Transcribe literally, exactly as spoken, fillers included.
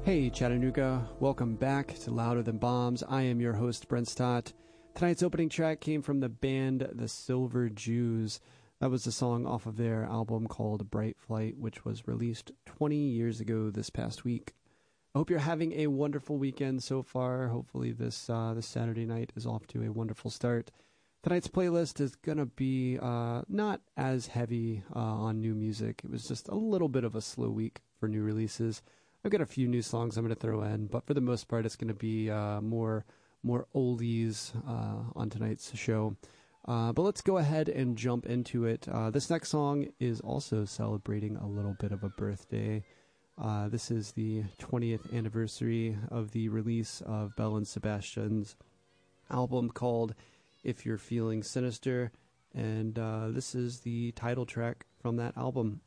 Hey Chattanooga, welcome back to Louder Than Bombs. I am your host, Brent Stott. Tonight's opening track came from the band The Silver Jews. That was a song off of their album called Bright Flight, which was released twenty years ago this past week. I hope you're having a wonderful weekend so far. Hopefully this uh, this Saturday night is off to a wonderful start. Tonight's playlist is going to be uh, not as heavy uh, on new music. It was just a little bit of a slow week for new releases. I've got a few new songs I'm going to throw in, but for the most part, it's going to be uh, more more oldies uh, on tonight's show. Uh, but let's go ahead and jump into it. Uh, this next song is also celebrating a little bit of a birthday. Uh, this is the twentieth anniversary of the release of Belle and Sebastian's album called If You're Feeling Sinister, and uh, this is the title track from that album.